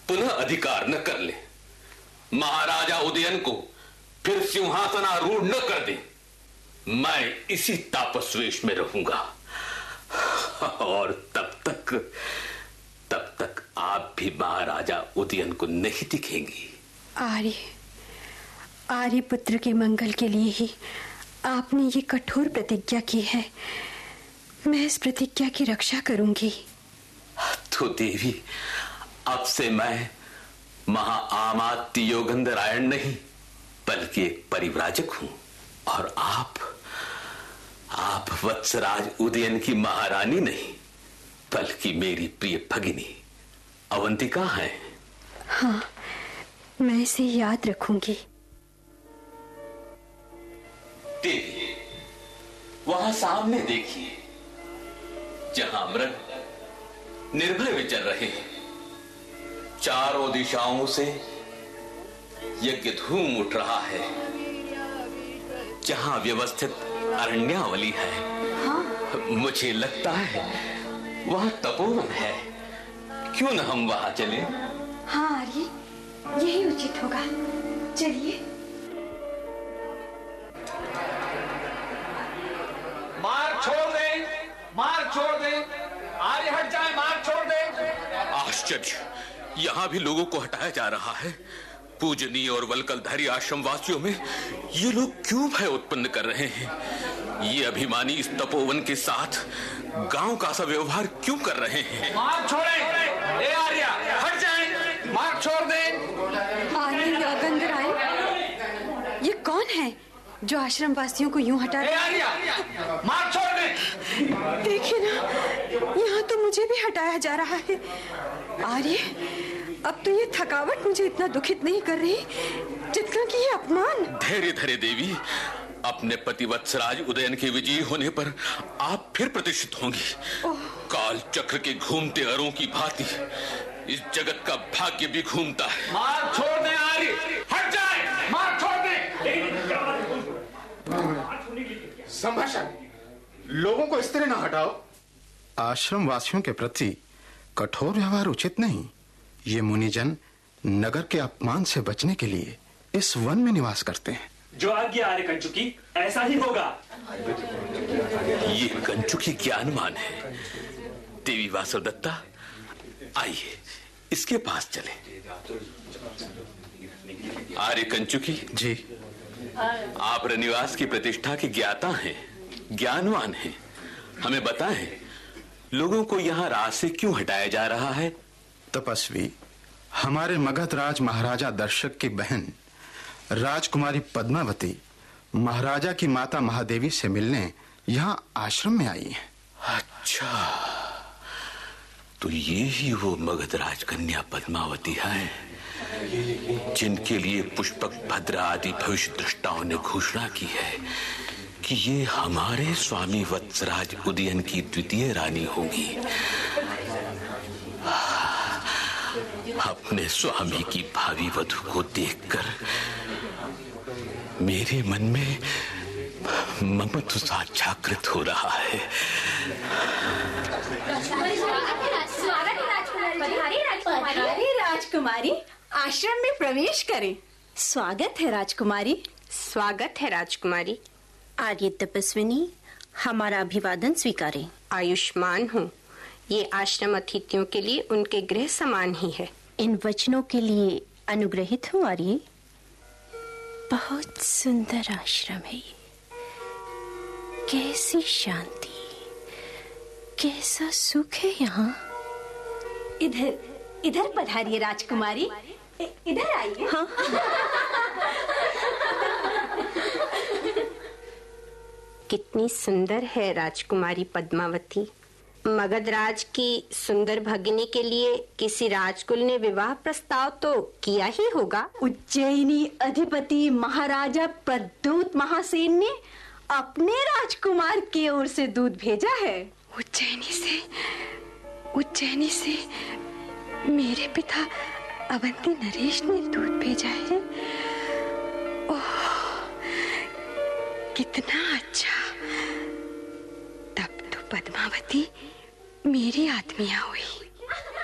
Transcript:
पुनः अधिकार न कर ले, महाराजा उदयन को फिर सिंहासनारूढ़ न कर दे, मैं इसी तापसवेश में रहूंगा और तब तक आप भी महाराजा उदयन को नहीं दिखेंगी। आर्य पुत्र के मंगल के लिए ही आपने ये कठोर प्रतिज्ञा की है। मैं इस प्रतिज्ञा की रक्षा करूंगी। तो देवी, अब से मैं महाआमात्य योगंधरायण नहीं बल्कि एक परिव्राजक हूं, और आप वत्सराज उदयन की महारानी नहीं बल्कि मेरी प्रिय भगिनी अवंतिका हैं। हाँ, मैं इसे याद रखूंगी। देवी, वहां सामने देखिए, जहां मृग निर्भय विचर रहे हैं, चारों दिशाओं से यज्ञ धूम उठ रहा है। जहां व्यवस्थित अरण्यावली है, हाँ? मुझे लगता है वहां तपोवन है। क्यों न हम वहां चले? हाँ आर्य, यही उचित होगा। चलिए। मार्ग छोड़ दे, मार्ग छोड़ दे, आर्य हट जाए, मार्ग छोड़ दे। आश्चर्य, यहाँ भी लोगों को हटाया जा रहा है। पूजनीय और वल्कलधारी आश्रम वासियों में ये लोग क्यों भय उत्पन्न कर रहे हैं? ये अभिमानी इस तपोवन के साथ गांव का सा व्यवहार क्यों कर रहे हैं? मार्ग छोड़े, ए आर्य हट जाए, मार्ग छोड़ दे। आर्य योगंधराय, ये कौन है जो आश्रम वासियों को यूं हटा रहा है? मार्ग छोड़ दे। देखिए ना, यहाँ तो मुझे भी हटाया जा रहा है। आर्य, अब तो ये थकावट मुझे इतना दुखित नहीं कर रही जितना कि ये अपमान। धैर्य धरे देवी, अपने पति वत्सराज उदयन के विजयी होने पर आप फिर प्रतिष्ठित होंगी। काल चक्र के घूमते अरों की भांति इस जगत का भाग्य भी घूमता है। मार्ग छोड़ दे आर्य, हट जाए, मार्ग छोड़ दे। संभाषण, लोगों को इस तरह ना हटाओ। आश्रम वासियों के प्रति कठोर व्यवहार उचित नहीं। ये मुनिजन नगर के अपमान से बचने के लिए इस वन में निवास करते हैं। जो आज्ञा आर्य कंचुकी, ऐसा ही होगा। ये कंचुकी ज्ञानवान है। देवी वासवदत्ता, आइए इसके पास चले। आर्य कंचुकी जी, आप रनिवास की प्रतिष्ठा के ज्ञाता हैं, ज्ञानवान हैं। हमें बताएं, लोगों को यहाँ राज से क्यों हटाया जा रहा है? तपस्वी, हमारे मगध राज महाराजा दर्शक की बहन राजकुमारी पद्मावती महाराजा की माता महादेवी से मिलने यहाँ आश्रम में आई है। अच्छा, तो ये ही वो मगध राज कन्या पद्मावती है जिनके लिए पुष्पक भद्र आदि भविष्य दृष्टाओं ने घोषणा की है कि ये हमारे स्वामी वत्सराज उदयन की द्वितीय रानी होगी। अपने स्वामी की भावी वधू को देखकर मेरे मन में ममत्व सा जागृत हो रहा है। राजकुमारी, आश्रम में प्रवेश करें। स्वागत है राजकुमारी। स्वागत है राजकुमारी। आर्य तपस्विनी, हमारा अभिवादन स्वीकारें। आयुष्मान हूँ। ये आश्रम अतिथियों के लिए उनके गृह समान ही है। इन वचनों के लिए अनुग्रहित हूँ आर्य। बहुत सुंदर आश्रम है ये। कैसी शांति, कैसा सुख है यहाँ। इधर पधारिए राजकुमारी, इधर आइए। हाँ। कितनी सुंदर है राजकुमारी पद्मावती। मगधराज की सुंदर भगिनी के लिए किसी राजकुल ने विवाह प्रस्ताव तो किया ही होगा। उज्जैनी अधिपति महाराजा प्रद्योत महासेन ने अपने राजकुमार की ओर से दूध भेजा है। उज्जैनी से मेरे पिता अवंती नरेश ने दूध भेजा है। ओह, कितना अच्छा। तब तो पद्मावती मेरी आत्मिया हुई।